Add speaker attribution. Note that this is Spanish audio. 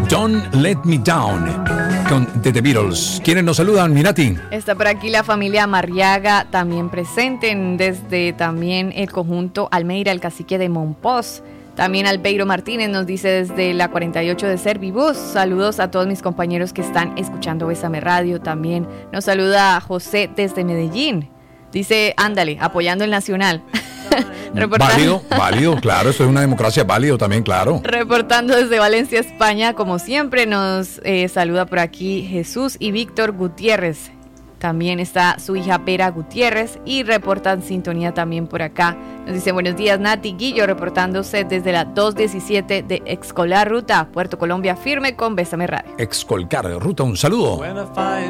Speaker 1: Don't Let Me Down de The Beatles. ¿Quiénes nos saludan, Minati?
Speaker 2: Está por aquí la familia Marriaga también presente, desde también el conjunto Almeida, el cacique de Monpós. También Albeiro Martínez nos dice desde la 48 de Servibus. Saludos a todos mis compañeros que están escuchando Bésame Radio. También nos saluda José desde Medellín. Dice, ándale, apoyando el Nacional.
Speaker 1: Válido, claro, esto es una democracia, válido también, claro.
Speaker 2: Reportando desde Valencia, España, como siempre, nos saluda por aquí Jesús y Víctor Gutiérrez. También está su hija Vera Gutiérrez y reportan sintonía también por acá. Nos dice buenos días Nati Guillo, reportándose desde la 217 de Excolar Ruta, Puerto Colombia, firme con Bésame Radio.
Speaker 1: Excolcar Ruta, un saludo.